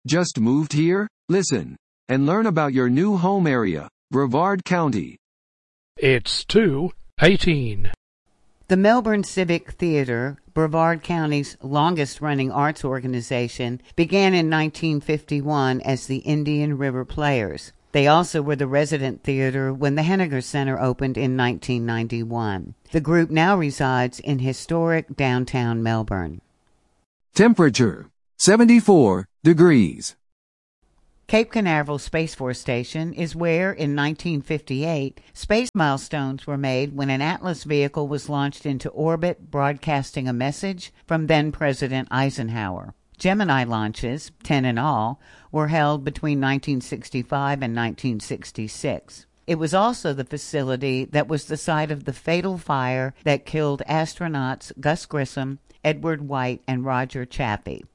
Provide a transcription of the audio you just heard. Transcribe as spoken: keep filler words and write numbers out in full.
Just moved here? Listen and learn about your new home area, Brevard County. It's two eighteen. The Melbourne Civic Theatre, Brevard County's longest-running arts organization, began in nineteen fifty-one as the Indian River Players. They also were the resident theater when the Henniger Center opened in nineteen ninety-one. The group now resides in historic downtown Melbourne. Temperature, seventy-four degrees. Cape Canaveral Space Force Station is where, in nineteen fifty-eight, space milestones were made when an Atlas vehicle was launched into orbit, broadcasting a message from then-President Eisenhower. Gemini launches, ten in all, were held between nineteen sixty-five and nineteen sixty-six. It was also the facility that was the site of the fatal fire that killed astronauts Gus Grissom, Edward White, and Roger Chaffee.